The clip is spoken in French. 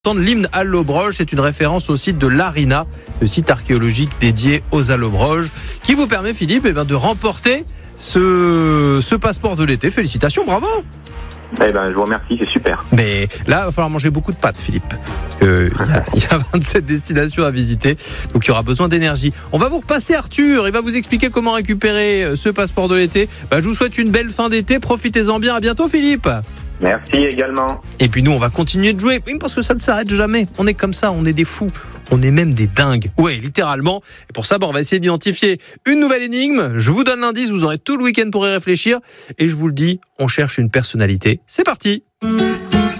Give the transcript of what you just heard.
L'hymne Allobroges, c'est une référence au site de l'Arina, le site archéologique dédié aux Allobroges, qui vous permet, Philippe, de remporter ce passeport de l'été. Félicitations, bravo! Je vous remercie, c'est super. Mais là, il va falloir manger beaucoup de pâtes, Philippe, parce qu'il y a 27 destinations à visiter, donc il y aura besoin d'énergie. On va vous repasser Arthur, il va vous expliquer comment récupérer ce passeport de l'été. Je vous souhaite une belle fin d'été, profitez-en bien, à bientôt Philippe. Merci également. Et puis nous, on va continuer de jouer, parce que ça ne s'arrête jamais. On est comme ça, on est des fous, on est même des dingues. Ouais, littéralement. Et pour ça, on va essayer d'identifier une nouvelle énigme. Je vous donne l'indice, vous aurez tout le week-end pour y réfléchir. Et je vous le dis, on cherche une personnalité. C'est parti.